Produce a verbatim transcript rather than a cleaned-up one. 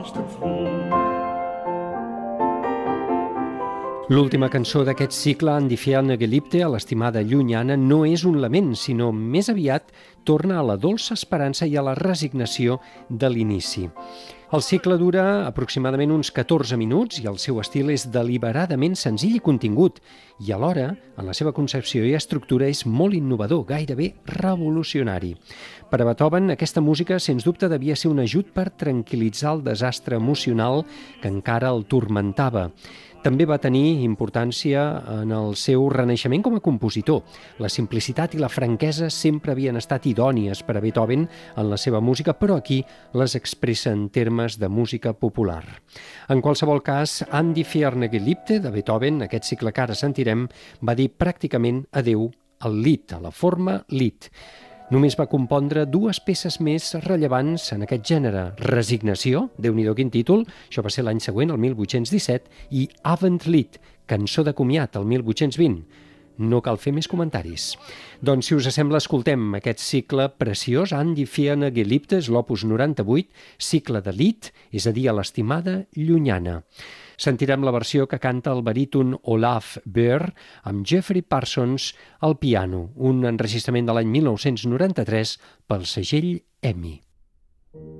L'última cançó d'aquest cicle, An die ferne Geliebte, a l'estimada llunyana, no és un lament, sinó més aviat torna a la dolça esperança i a la resignació de l'inici. El cicle dura aproximadament uns catorze minuts i el seu estil és deliberadament senzill i contingut i alhora, en la seva concepció i estructura, és molt innovador, gairebé revolucionari. Per a Beethoven, aquesta música, sens dubte, devia ser un ajut per tranquil·litzar el desastre emocional que encara el turmentava. També va tenir importància en el seu renaixement com a compositor. La simplicitat i la franquesa sempre havien estat idònies per a Beethoven en la seva música, però aquí les expressa en termes de música popular. En qualsevol cas, An die ferne Geliebte de Beethoven, aquest cicle que ara sentirem, va dir pràcticament adeu al Lied, a la forma Lied. Només va compondre dues peces més rellevants en aquest gènere: Resignació, Déu-n'hi-do quin títol, això va ser l'any següent, el mil vuit-cents disset, i Abendlied, Cançó de comiat, el mil vuit-cents vint. No cal fer més comentaris. Doncs, si us sembla, escoltem aquest cicle preciós, An die ferne Geliebte, l'opus noranta-vuit, cicle de Lied, és a dir, a l'estimada llunyana. Sentirem la versió que canta el baríton Olaf Behr amb Jeffrey Parsons al piano, un enregistrament de l'any mil nou-cents noranta-tres pel segell E M I.